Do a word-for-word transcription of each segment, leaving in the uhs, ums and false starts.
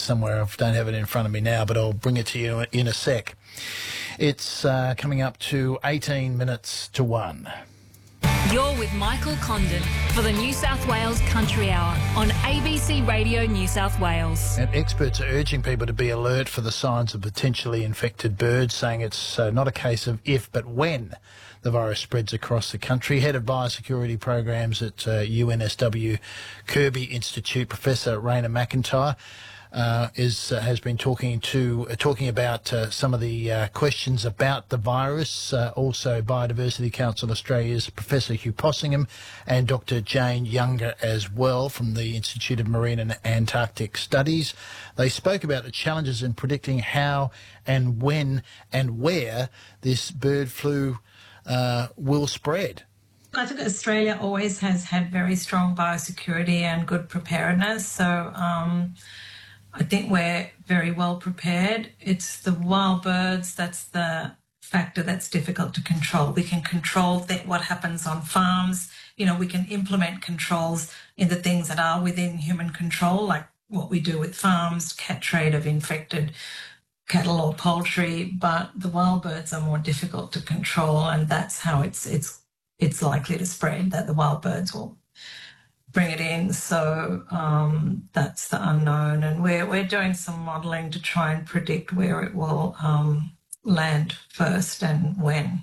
somewhere. I don't have it in front of me now, but I'll bring it to you in a sec. It's uh, coming up to eighteen minutes to one. You're with Michael Condon for the New South Wales Country Hour on A B C Radio New South Wales. And experts are urging people to be alert for the signs of potentially infected birds, saying it's uh, not a case of if but when the virus spreads across the country. Head of Biosecurity Programs at uh, U N S W Kirby Institute, Professor Raina McIntyre, Uh, is uh, has been talking to uh, talking about uh, some of the uh, questions about the virus. Uh, also, Biodiversity Council Australia's Professor Hugh Possingham and Doctor Jane Younger as well from the Institute of Marine and Antarctic Studies. They spoke about the challenges in predicting how and when and where this bird flu uh, will spread. I think Australia always has had very strong biosecurity and good preparedness. So. Um, I think we're very well prepared. It's the wild birds that's the factor that's difficult to control. We can control th- what happens on farms. You know, we can implement controls in the things that are within human control, like what we do with farms, cat trade of infected cattle or poultry. But the wild birds are more difficult to control, and that's how it's it's it's likely to spread, that the wild birds will bring it in. So um, that's the unknown. And we're, we're doing some modelling to try and predict where it will um, land first and when.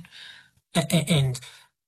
And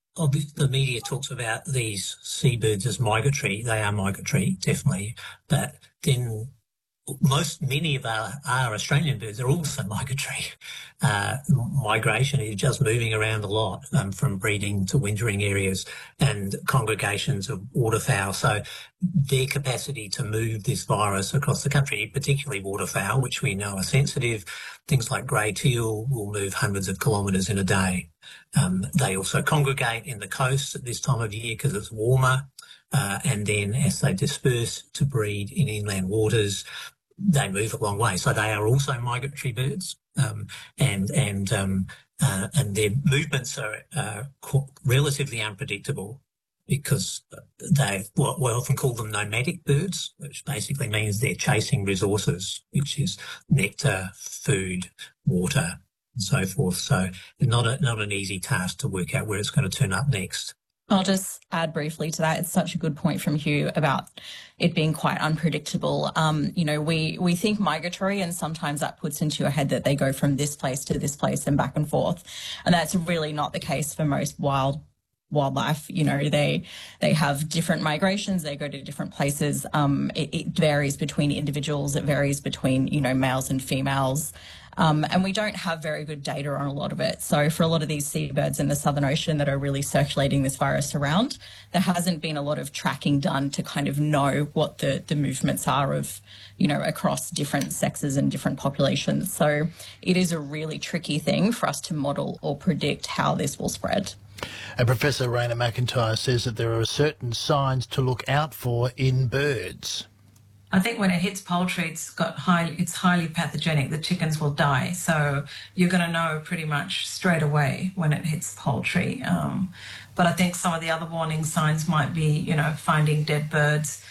the media talks about these seabirds as migratory. They are migratory, definitely. But then most, many of our, our Australian birds are also migratory. Uh, migration is just moving around a lot, um, from breeding to wintering areas and congregations of waterfowl. So their capacity to move this virus across the country, particularly waterfowl, which we know are sensitive, things like grey teal will move hundreds of kilometres in a day. Um, they also congregate in the coast at this time of year because it's warmer. Uh, and then as they disperse to breed in inland waters, they move a long way. So they are also migratory birds, um, and and um, uh, and their movements are uh, relatively unpredictable because they well, we often call them nomadic birds, which basically means they're chasing resources, which is nectar, food, water, and so forth. So not a, not an easy task to work out where it's going to turn up next. I'll just add briefly to that. It's such a good point from Hugh about it being quite unpredictable. Um, you know, we, we think migratory, and sometimes that puts into your head that they go from this place to this place and back and forth. And that's really not the case for most wild wildlife. You know, they they have different migrations. They go to different places. Um, it, it varies between individuals. It varies between, you know, males and females. Um, and we don't have very good data on a lot of it. So for a lot of these seabirds in the Southern Ocean that are really circulating this virus around, there hasn't been a lot of tracking done to kind of know what the, the movements are of, you know, across different sexes and different populations. So it is a really tricky thing for us to model or predict how this will spread. And Professor Raina McIntyre says that there are certain signs to look out for in birds. I think when it hits poultry, it's got high, it's highly pathogenic. The chickens will die. So you're going to know pretty much straight away when it hits poultry. Um, but I think some of the other warning signs might be, you know, finding dead birds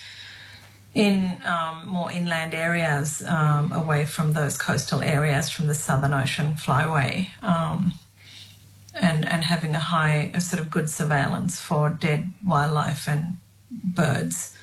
in um, more inland areas, um, away from those coastal areas, from the Southern Ocean flyway, um, and, and having a high, a sort of good surveillance for dead wildlife and birds.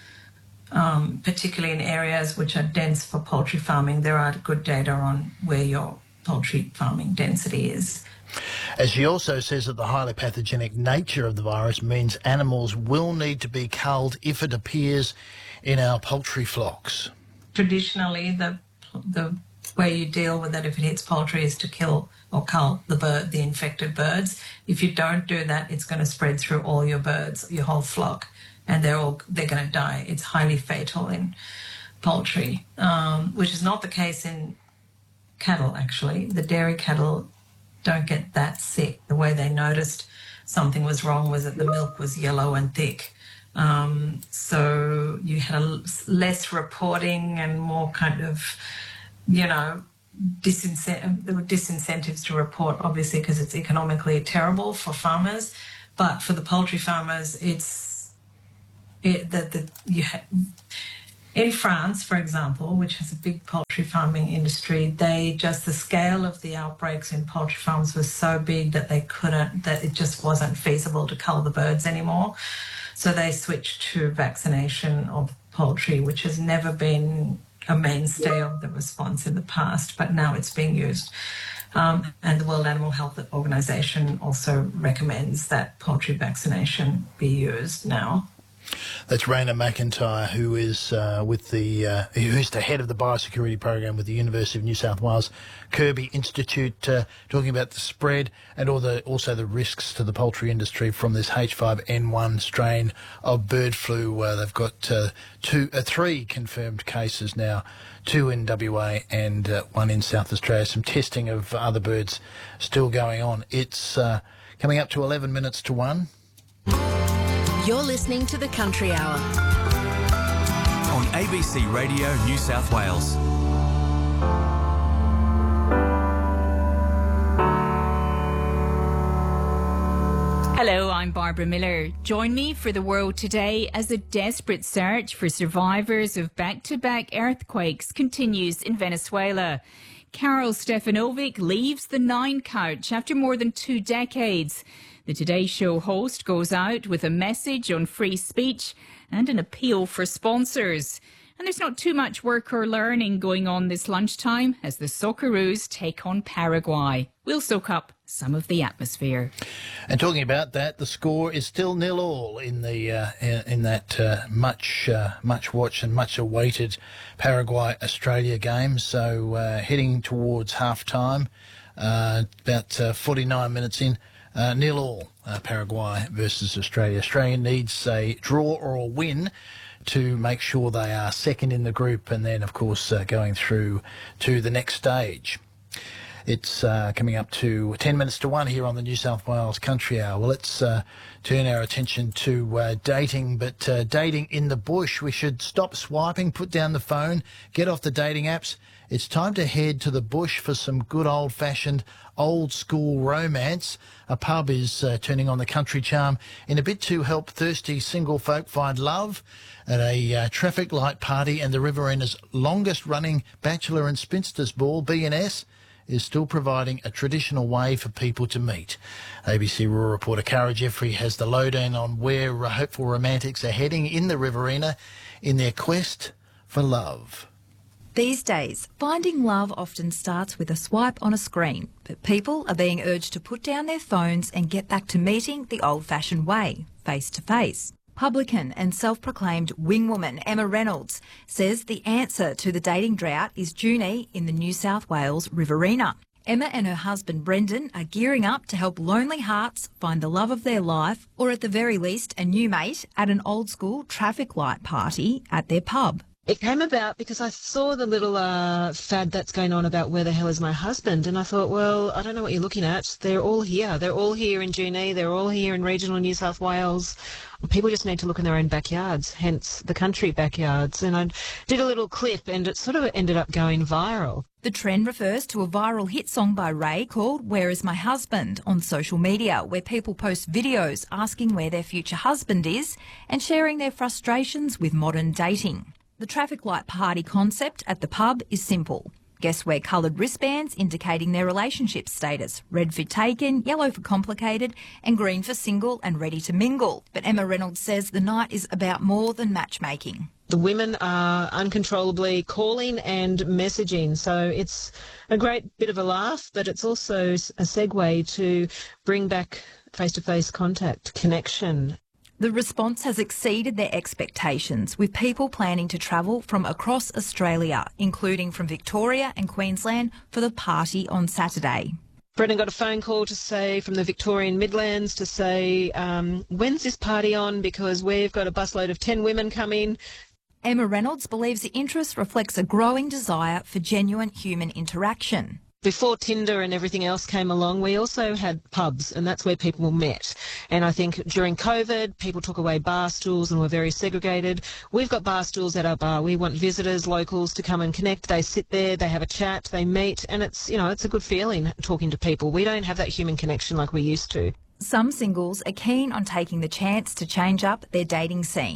Um, particularly in areas which are dense for poultry farming, there are good data on where your poultry farming density is. As she also says that the highly pathogenic nature of the virus means animals will need to be culled if it appears in our poultry flocks. Traditionally, the the way you deal with it if it hits poultry is to kill or cull the bird, the infected birds. If you don't do that, it's going to spread through all your birds, your whole flock. And they're all they're going to die. It's highly fatal in poultry, um, which is not the case in cattle, actually. The dairy cattle don't get that sick. The way they noticed something was wrong was that the milk was yellow and thick. Um, so you had a less reporting and more kind of, you know, disincentive, there were disincentives to report, obviously, because it's economically terrible for farmers. But for the poultry farmers, it's It, that the, you ha- In France, for example, which has a big poultry farming industry, they just, the scale of the outbreaks in poultry farms was so big that they couldn't, that it just wasn't feasible to cull the birds anymore. So they switched to vaccination of poultry, which has never been a mainstay of the response in the past, but now it's being used. Um, and the World Animal Health Organization also recommends that poultry vaccination be used now. That's Raina McIntyre, who is uh, with the uh, who's the head of the biosecurity program with the University of New South Wales Kirby Institute, uh, talking about the spread and all the also the risks to the poultry industry from this H five N one strain of bird flu. Uh, they've got uh, two, uh, three confirmed cases now, two in W A and uh, one in South Australia. Some testing of other birds still going on. It's uh, coming up to eleven minutes to one. You're listening to the Country Hour on A B C Radio New South Wales. Hello, I'm Barbara Miller. Join me for the world today as a desperate search for survivors of back-to-back earthquakes continues in Venezuela. Karol Stefanovic leaves the Nine Couch after more than two decades. The Today Show host goes out with a message on free speech and an appeal for sponsors. And there's not too much work or learning going on this lunchtime as the Socceroos take on Paraguay. We'll soak up some of the atmosphere. And talking about that, the score is still nil all in the uh, in that uh, much uh, much watched and much awaited Paraguay Australia game. So uh, heading towards half time, uh, about uh, forty-nine minutes in. Uh, nil all, uh, Paraguay versus Australia. Australia needs a draw or a win to make sure they are second in the group and then, of course, uh, going through to the next stage. It's uh, coming up to ten minutes to one here on the New South Wales Country Hour. Well, let's uh, turn our attention to uh, dating, but uh, dating in the bush. We should stop swiping, put down the phone, get off the dating apps. It's time to head to the bush for some good old-fashioned, old-school romance. A pub is uh, turning on the country charm in a bid to help thirsty single folk find love at a uh, traffic light party, and the Riverina's longest-running Bachelor and Spinsters Ball, B and S, is still providing a traditional way for people to meet. A B C rural reporter Cara Jeffrey has the lowdown on where uh, hopeful romantics are heading in the Riverina in their quest for love. These days, finding love often starts with a swipe on a screen, but people are being urged to put down their phones and get back to meeting the old-fashioned way, face-to-face. Publican and self-proclaimed wingwoman Emma Reynolds says the answer to the dating drought is Junee in the New South Wales Riverina. Emma and her husband Brendan are gearing up to help lonely hearts find the love of their life, or at the very least a new mate, at an old-school traffic light party at their pub. It came about because I saw the little uh, fad that's going on about where the hell is my husband, and I thought, well, I don't know what you're looking at. They're all here. They're all here in Junee. They're all here in regional New South Wales. People just need to look in their own backyards, hence the country backyards. And I did a little clip, and it sort of ended up going viral. The trend refers to a viral hit song by Ray called Where Is My Husband on social media, where people post videos asking where their future husband is and sharing their frustrations with modern dating. The traffic light party concept at the pub is simple. Guests wear coloured wristbands indicating their relationship status, red for taken, yellow for complicated, and green for single and ready to mingle. But Emma Reynolds says the night is about more than matchmaking. The women are uncontrollably calling and messaging, so it's a great bit of a laugh, but it's also a segue to bring back face-to-face contact, connection. The response has exceeded their expectations, with people planning to travel from across Australia, including from Victoria and Queensland, for the party on Saturday. Brendan got a phone call to say from the Victorian Midlands to say, um, when's this party on? Because we've got a busload of ten women coming. Emma Reynolds believes the interest reflects a growing desire for genuine human interaction. Before Tinder and everything else came along, we also had pubs, and that's where people met. And I think during COVID, people took away bar stools and were very segregated. We've got bar stools at our bar. We want visitors, locals to come and connect. They sit there, they have a chat, they meet, and it's, you know, it's a good feeling talking to people. We don't have that human connection like we used to. Some singles are keen on taking the chance to change up their dating scene.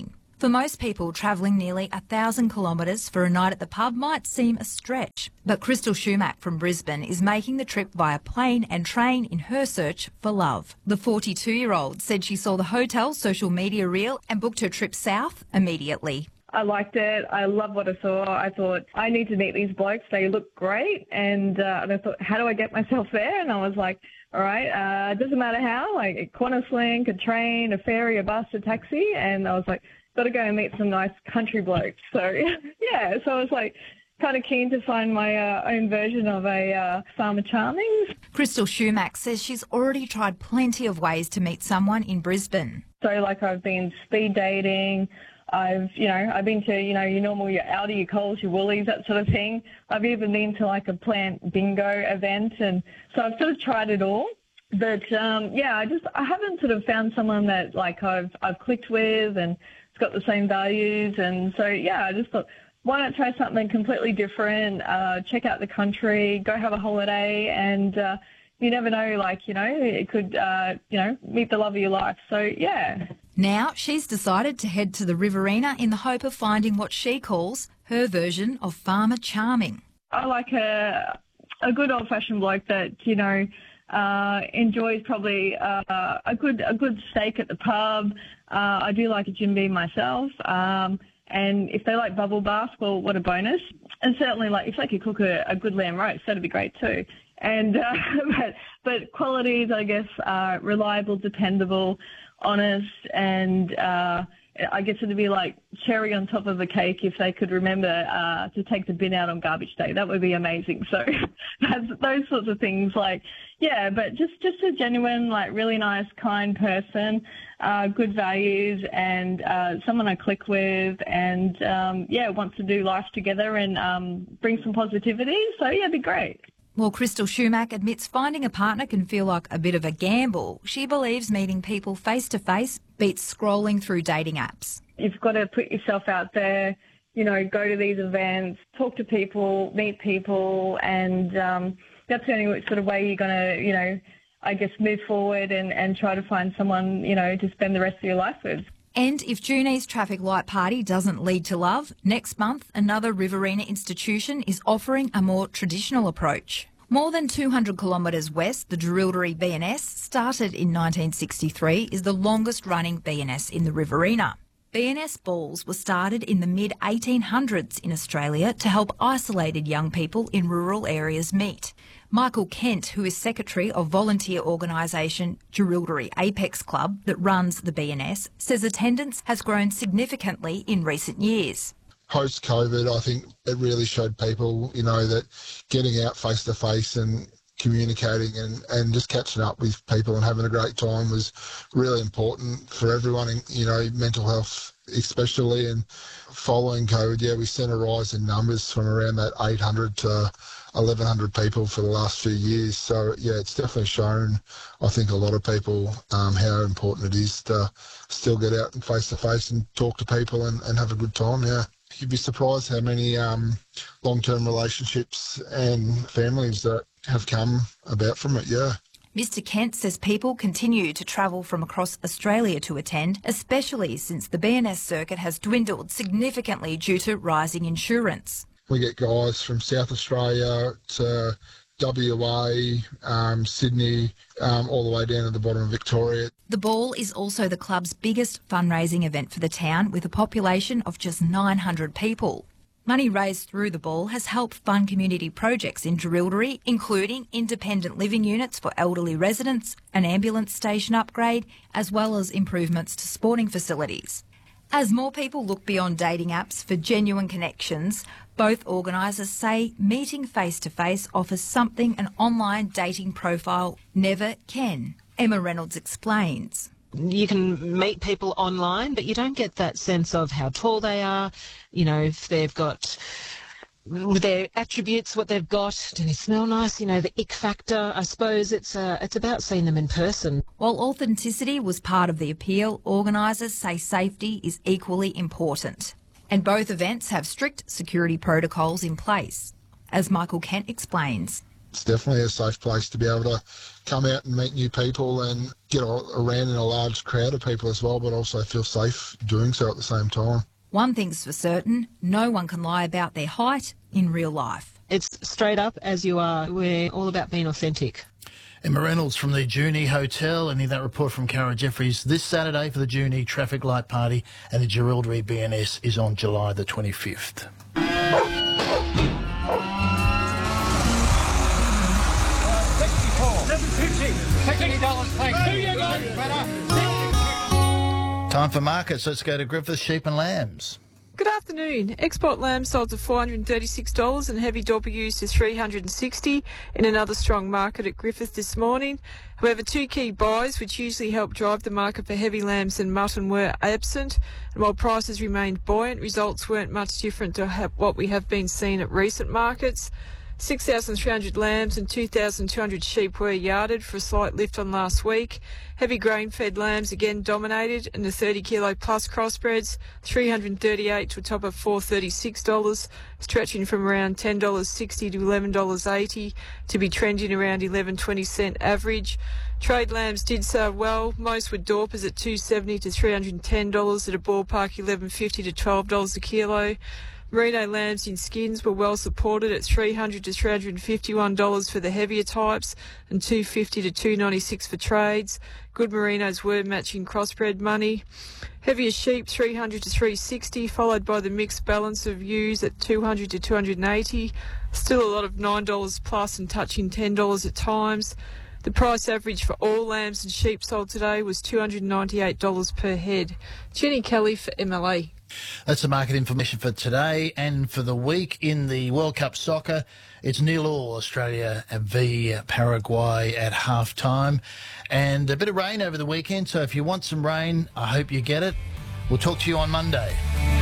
For most people, travelling nearly a thousand kilometres for a night at the pub might seem a stretch. But Crystal Schumack from Brisbane is making the trip via plane and train in her search for love. The forty-two-year-old said she saw the hotel's social media reel and booked her trip south immediately. I liked it. I love what I saw. I thought, I need to meet these blokes. They look great. And, uh, and I thought, how do I get myself there? And I was like, all right, uh, it doesn't matter how, like a Qantas link, a train, a ferry, a bus, a taxi. And I was like, got to go and meet some nice country blokes. So, yeah, so I was like kind of keen to find my uh, own version of a uh, farmer charming. Crystal Schumack says she's already tried plenty of ways to meet someone in Brisbane. So, like, I've been speed dating. I've, you know, I've been to, you know, your normal, your Aldi, your Coles, your Woolies, that sort of thing. I've even been to like a plant bingo event. And so I've sort of tried it all. But, um, yeah, I just, I haven't sort of found someone that like I've, I've clicked with and it's got the same values. And so, yeah, I just thought, why not try something completely different, uh, check out the country, go have a holiday, and uh, you never know, like, you know, it could, uh, you know, meet the love of your life. So, yeah. Now she's decided to head to the Riverina in the hope of finding what she calls her version of farmer charming. I like a, a good old-fashioned bloke that, you know, uh, enjoys probably uh, a good a good steak at the pub. Uh, I do like a gin bean myself. Um, and if they like bubble bath, well, what a bonus. And certainly, like, if they could cook a, a good lamb roast, that'd be great too. And uh, but, but qualities, I guess, are reliable, dependable, honest, and uh, I guess it'd be like cherry on top of the cake if they could remember uh, to take the bin out on garbage day. That would be amazing. So that's those sorts of things, like, yeah, but just, just a genuine, like, really nice, kind person, uh, good values, and uh, someone I click with, and, um, yeah, wants to do life together and um, bring some positivity. So, yeah, it'd be great. While Crystal Schumack admits finding a partner can feel like a bit of a gamble, she believes meeting people face-to-face beats scrolling through dating apps. You've got to put yourself out there, you know, go to these events, talk to people, meet people, and um, that's the only sort of way you're going to, you know, I guess move forward and, and try to find someone, you know, to spend the rest of your life with. And if Junie's traffic light party doesn't lead to love, next month another Riverina institution is offering a more traditional approach. More than two hundred kilometres west, the Jerilderie B N S, started in nineteen sixty-three, is the longest running B N S in the Riverina. B N S balls were started in the mid eighteen hundreds in Australia to help isolated young people in rural areas meet. Michael Kent, who is secretary of volunteer organisation Jerilderie Apex Club that runs the B N S, says attendance has grown significantly in recent years. Post-COVID, I think it really showed people, you know, that getting out face-to-face and communicating and, and just catching up with people and having a great time was really important for everyone, you know, mental health especially. And following COVID, yeah, we've seen a rise in numbers from around that eight hundred to eleven hundred people for the last few years. So, yeah, it's definitely shown, I think, a lot of people um, how important it is to still get out and face-to-face and talk to people and, and have a good time, yeah. You'd be surprised how many um, long-term relationships and families that have come about from it, yeah. Mister Kent says people continue to travel from across Australia to attend, especially since the B N S circuit has dwindled significantly due to rising insurance. We get guys from South Australia to W A, um, Sydney, um, all the way down to the bottom of Victoria. The ball is also the club's biggest fundraising event for the town, with a population of just nine hundred people. Money raised through the ball has helped fund community projects in Jerilderie, including independent living units for elderly residents, an ambulance station upgrade, as well as improvements to sporting facilities. As more people look beyond dating apps for genuine connections, both organisers say meeting face-to-face offers something an online dating profile never can. Emma Reynolds explains. You can meet people online, but you don't get that sense of how tall they are, you know, if they've got their attributes, what they've got, do they smell nice, you know, the ick factor. I suppose it's uh, it's about seeing them in person. While authenticity was part of the appeal, organisers say safety is equally important. And both events have strict security protocols in place. As Michael Kent explains. it's definitely a safe place to be able to come out and meet new people and get around in a large crowd of people as well, but also feel safe doing so at the same time. One thing's for certain, no one can lie about their height in real life. It's straight up as you are. We're all about being authentic. Emma Reynolds from the Junee Hotel, and in that report from Cara Jeffries, this Saturday for the Junee Traffic Light Party, and the Jerilderie B N S is on July the twenty-fifth. Time for markets. Let's go to Griffith Sheep and Lambs. Good afternoon. Export lamb sold to four hundred thirty-six dollars and heavy W to three hundred sixty dollars in another strong market at Griffith this morning. However, two key buys, which usually help drive the market for heavy lambs and mutton, were absent. And while prices remained buoyant, results weren't much different to what we have been seeing at recent markets. six thousand three hundred lambs and two thousand two hundred sheep were yarded for a slight lift on last week. Heavy grain-fed lambs again dominated, and the thirty kilo plus crossbreds, three hundred thirty-eight dollars to a top of four hundred thirty-six dollars, stretching from around ten dollars sixty to eleven dollars eighty to be trending around eleven twenty cent average. Trade lambs did so well. Most were Dorpers at two hundred seventy dollars to three hundred ten dollars at a ballpark eleven fifty to twelve dollars a kilo. Merino lambs in skins were well supported at three hundred dollars to three hundred fifty-one dollars for the heavier types and two hundred fifty dollars to two hundred ninety-six dollars for trades. Good merinos were matching crossbred money. Heavier sheep three hundred dollars to three hundred sixty dollars, followed by the mixed balance of ewes at two hundred dollars to two hundred eighty dollars. Still a lot of nine dollars plus and touching ten dollars at times. The price average for all lambs and sheep sold today was two hundred ninety-eight dollars per head. Jenny Kelly for M L A. That's the market information for today and for the week. In the World Cup soccer, it's nil all Australia v Paraguay at half time, and a bit of rain over the weekend, so if you want some rain, I hope you get it. We'll talk to you on Monday.